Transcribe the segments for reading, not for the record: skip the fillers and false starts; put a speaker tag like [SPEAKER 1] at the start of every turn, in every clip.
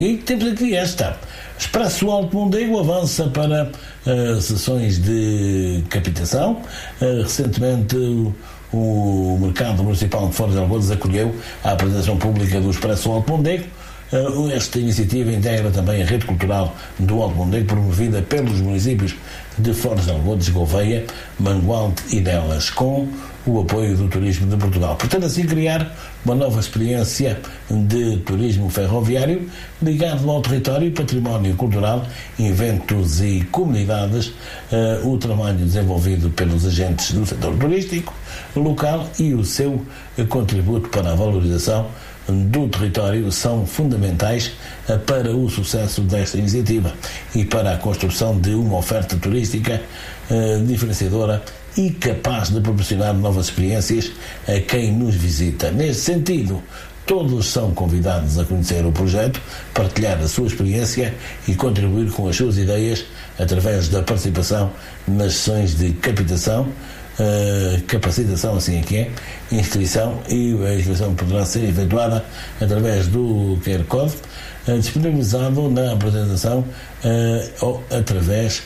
[SPEAKER 1] E temos aqui esta. Expresso Alto Mondego avança para sessões de captação. Recentemente o Mercado Municipal de Foz de Algodas acolheu a apresentação pública do Expresso Alto Mondego. Esta iniciativa integra também a rede cultural do Alto Mondego, promovida pelos municípios de Foz de Algodas, Gouveia, Mangualde e Nelas, com o apoio do Turismo de Portugal. Portanto, assim criar uma nova experiência de turismo ferroviário ligado ao território, património cultural, eventos e comunidades, o trabalho desenvolvido pelos agentes do setor turístico local e o seu contributo para a valorização do território são fundamentais para o sucesso desta iniciativa e para a construção de uma oferta turística diferenciadora e capaz de proporcionar novas experiências a quem nos visita. Neste sentido, todos são convidados a conhecer o projeto, partilhar a sua experiência e contribuir com as suas ideias através da participação nas sessões de capacitação, assim é que é, inscrição, e a inscrição poderá ser efetuada através do QR Code disponibilizado na apresentação ou através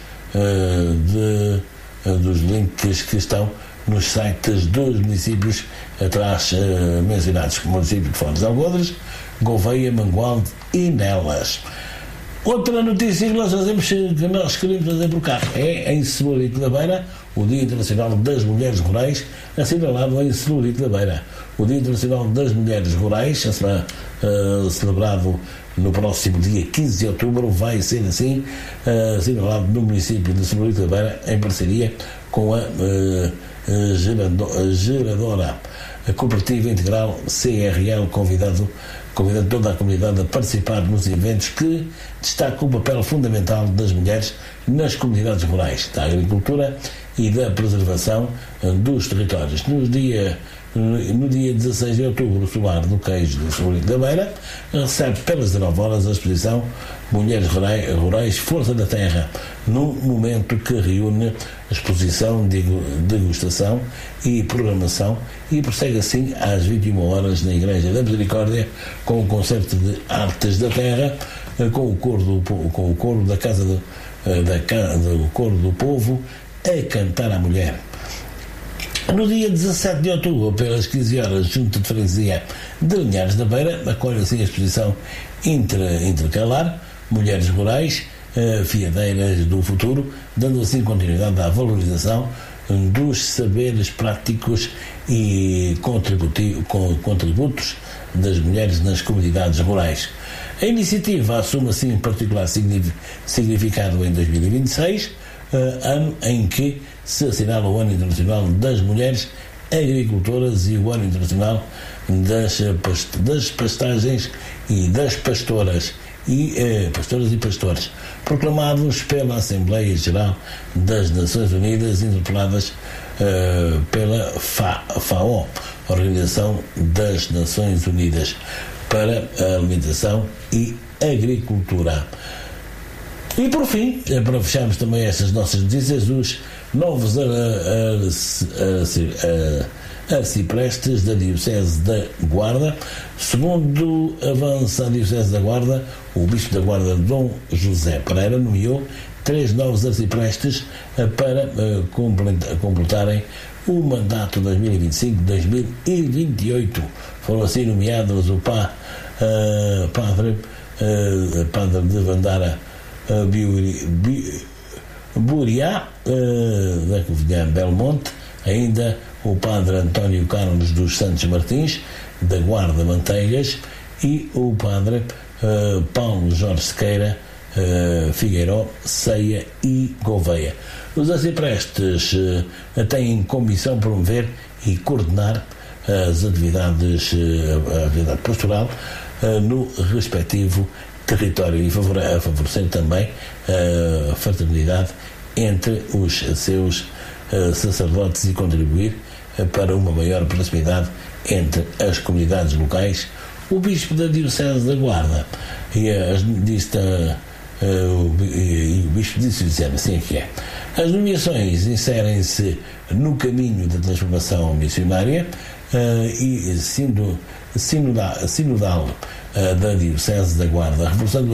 [SPEAKER 1] dos links que estão nos sites dos municípios atrás mencionados, como o município de Foz de Algodas, Gouveia, Mangualde e Nelas. Outra notícia que nós queremos fazer por cá é em Celurico da Beira, o Dia Internacional das Mulheres Rurais, assinalado em Celurico da Beira. O Dia Internacional das Mulheres Rurais será celebrado no próximo dia 15 de outubro, vai ser assim assinalado no município de Celurico da Beira, em parceria com a geradora a Cooperativa Integral CRL, convidando toda a comunidade a participar nos eventos que destacam o papel fundamental das mulheres nas comunidades rurais, da agricultura e da preservação dos territórios. No dia 16 de outubro, o Solar do Queijo de Celurico da Beira recebe pelas 19 horas a exposição Mulheres Rurais Força da Terra, num momento que reúne exposição, degustação e programação, e prossegue assim às 21 horas na Igreja da Misericórdia com o concerto de Artes da Terra, com o coro da Casa do Coro do Povo a cantar à mulher. No dia 17 de outubro, pelas 15 horas, junto de freguesia de Linhares da Beira, acolhe assim a exposição intercalar Mulheres Rurais, Fiadeiras do Futuro, dando assim continuidade à valorização dos saberes práticos e contributos das mulheres nas comunidades rurais. A iniciativa assume assim particular significado em 2026, ano em que se assinala o Ano Internacional das Mulheres Agricultoras e o Ano Internacional das Pastagens e das Pastoras e Pastores, proclamados pela Assembleia Geral das Nações Unidas, interpeladas pela FAO, Organização das Nações Unidas para a Alimentação e Agricultura. E por fim, para fecharmos também estas nossas notícias, os novos arciprestes da Diocese da Guarda. Segundo avança a Diocese da Guarda, o Bispo da Guarda, Dom José Pereira, nomeou 3 novos arciprestes para completarem o mandato 2025-2028. Foram assim nomeados o Padre de Vandara Buriá, da Covilhã Belmonte, ainda o Padre António Carlos dos Santos Martins, da Guarda Manteigas, e o Padre Paulo Jorge Sequeira Figueiró, Ceia e Gouveia. Os arciprestes têm como missão promover e coordenar as atividades, a atividade pastoral no respectivo território e a favorecer também a fraternidade entre os seus sacerdotes e contribuir para uma maior proximidade entre as comunidades locais. O Bispo da Diocese da Guarda e o Bispo disse assim que é. As nomeações inserem-se no caminho da transformação missionária e sinodal da Diocese da Guarda. A Revolução